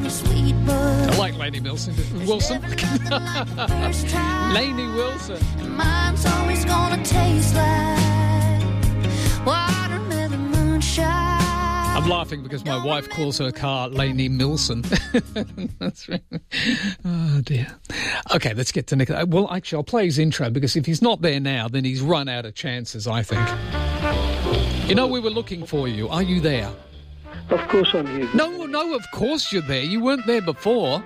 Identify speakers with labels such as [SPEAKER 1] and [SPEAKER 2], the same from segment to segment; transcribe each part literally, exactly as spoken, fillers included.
[SPEAKER 1] sweet, but
[SPEAKER 2] I like Lainey Wilson. Wilson. Lainey Wilson.
[SPEAKER 1] mine's always gonna taste like watermelon moonshine.
[SPEAKER 2] I'm laughing because my wife calls her car Lainey Milson. That's right. Oh, dear. Okay, let's get to Nick. Well, actually, I'll play his intro because if he's not there now, then he's run out of chances, I think. You know, we were looking for you. Are you there?
[SPEAKER 3] Of course I'm here.
[SPEAKER 2] No, no, of course you're there. You weren't there before.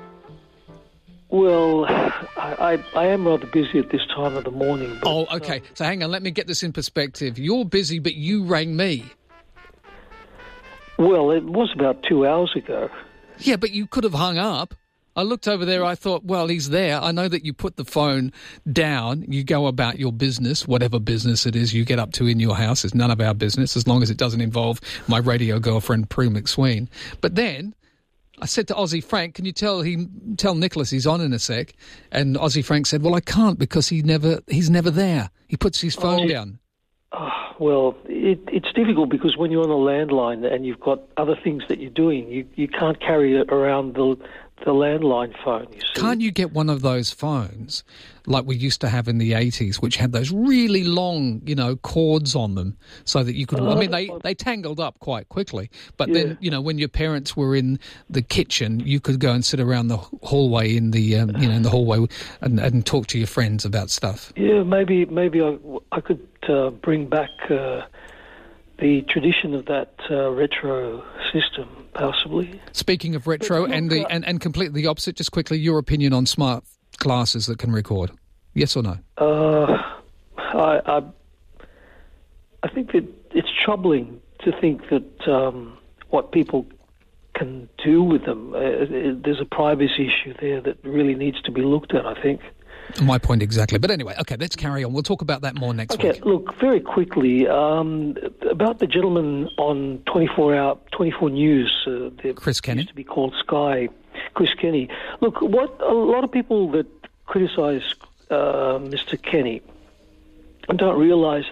[SPEAKER 3] Well, I, I, I am rather busy at this time of the morning. But,
[SPEAKER 2] Oh, okay.
[SPEAKER 3] um,
[SPEAKER 2] So hang on, let me get this in perspective. You're busy, but you rang me.
[SPEAKER 3] well, it was about two hours ago.
[SPEAKER 2] Yeah, but you could have hung up. I looked over there, I thought, well, he's there. I know that you put the phone down, you go about your business, whatever business it is you get up to in your house. It's none of our business, as long as it doesn't involve my radio girlfriend, Prue McSween. But then I said to Aussie Frank, can you tell he tell Nicholas he's on in a sec? And Aussie Frank said, well, I can't because he never he's never there. He puts his phone
[SPEAKER 3] Oh.
[SPEAKER 2] down.
[SPEAKER 3] Oh, well, it, it's difficult because when you're on a landline and you've got other things that you're doing, you, you can't carry it around the the landline phone, you see.
[SPEAKER 2] Can't you get one of those phones like we used to have in the eighties, which had those really long, you know, cords on them so that you could... I mean, they, they tangled up quite quickly. But
[SPEAKER 3] Yeah.
[SPEAKER 2] then, you know, when your parents were in the kitchen, you could go and sit around the hallway in the, um, you know, in the hallway and, and talk to your friends about stuff.
[SPEAKER 3] Yeah, maybe maybe I, I could uh, bring back uh, the tradition of that uh, retro system, possibly.
[SPEAKER 2] Speaking of retro and the and, and completely the opposite, just quickly, your opinion on smart glasses that can record. Yes or no?
[SPEAKER 3] Uh, I, I I think that it's troubling to think that um, what people can do with them, uh, there's a privacy issue there that really needs to be looked at, I think.
[SPEAKER 2] My point exactly. But anyway, okay, let's carry on. We'll talk about that more next
[SPEAKER 3] Okay,
[SPEAKER 2] week.
[SPEAKER 3] look, very quickly, um, about the gentleman on twenty-four hour, twenty-four News. Uh, the-
[SPEAKER 2] Chris Kenny.
[SPEAKER 3] Used to be called Sky. Chris Kenny. Look, what a lot of people that criticise uh, Mister Kenny don't realise